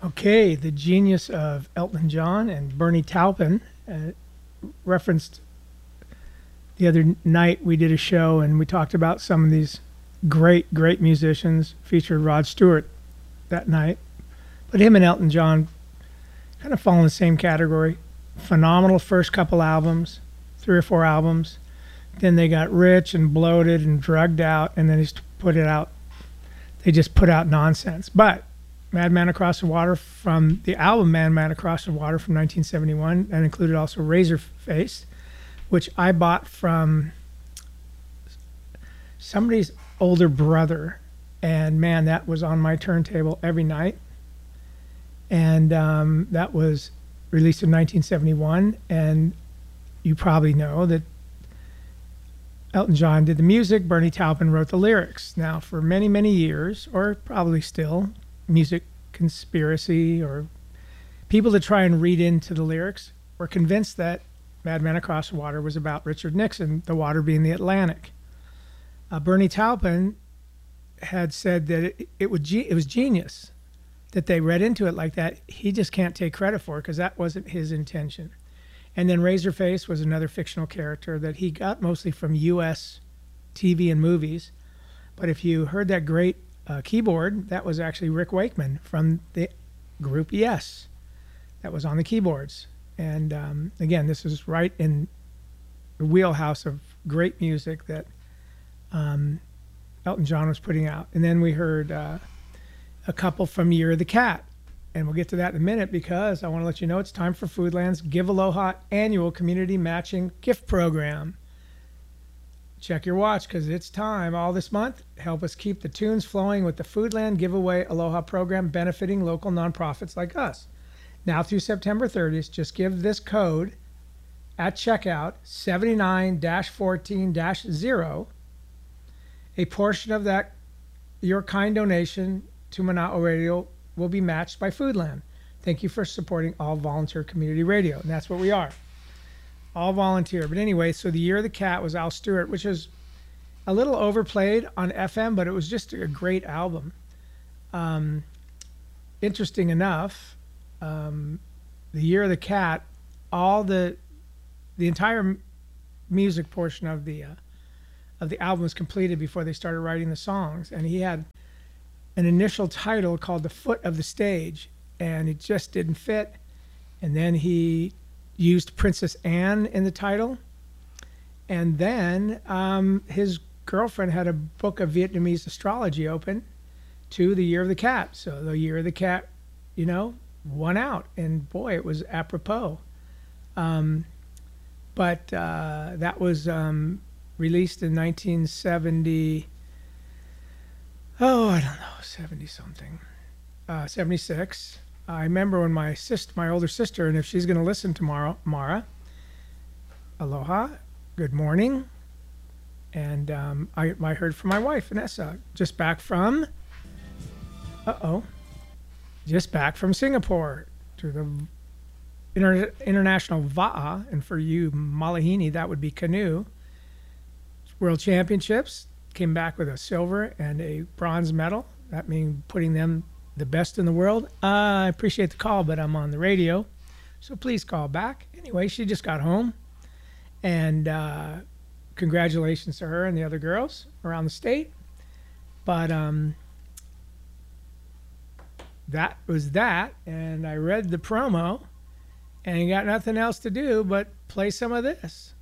Okay, the genius of Elton John and Bernie Taupin referenced the other night. We did a show and we talked about some of these great musicians. Featured Rod Stewart that night, but him and Elton John kind of fall in the same category. Phenomenal first couple albums, 3 or 4 albums. Then they got rich and bloated and drugged out, and then they just put out nonsense. But Madman Across the Water, from the album Madman Across the Water from 1971, and included also Razorface, which I bought from somebody's older brother. And man, that was on my turntable every night. And that was released in 1971. And you probably know that Elton John did the music, Bernie Taupin wrote the lyrics. Now, for many years, or probably still, music conspiracy or people that try and read into the lyrics were convinced that Madman Across the Water was about Richard Nixon, the water being the Atlantic. Bernie Taupin had said that it was genius that they read into it like that. He just can't take credit for it because that wasn't his intention. And then Razorface was another fictional character that he got mostly from U.S. TV and movies. But if you heard that great keyboard, that was actually Rick Wakeman from the group Yes. That was on the keyboards. And again, this is right in the wheelhouse of great music that Elton John was putting out. And then we heard a couple from Year of the Cat. And we'll get to that in a minute because I want to let you know it's time for Foodland's Give Aloha annual community matching gift program. Check your watch because it's time all this month. Help us keep the tunes flowing with the Foodland Giveaway Aloha program benefiting local nonprofits like us. Now through September 30th, just give this code at checkout 79-14-0. A portion of that, your kind donation to Mana'o Radio will be matched by Foodland. Thank you for supporting all volunteer community radio. And that's what we are. All volunteer. But anyway, so the Year of the Cat was Al Stewart, which is a little overplayed on FM, but it was just a great album. Interesting enough, the Year of the Cat, all the entire music portion of the album was completed before they started writing the songs. And he had an initial title called The Foot of the Stage, and it just didn't fit. And then he used Princess Anne in the title. And then his girlfriend had a book of Vietnamese astrology open to the Year of the Cat. So the Year of the Cat, won out. And boy, it was apropos. But that was released in 1970. Oh, I don't know, 70-something, 76. I remember when my older sister, and if she's going to listen tomorrow, Mara, aloha, good morning. And I heard from my wife, Vanessa, just back from Singapore to the International Va'a, and for you Malihini, that would be canoe, World Championships. Came back with a silver and a bronze medal. That means putting them the best in the world. I appreciate the call, but I'm on the radio, so please call back. Anyway, she just got home, and congratulations to her and the other girls around the state. But that was that, and I read the promo, and got nothing else to do but play some of this.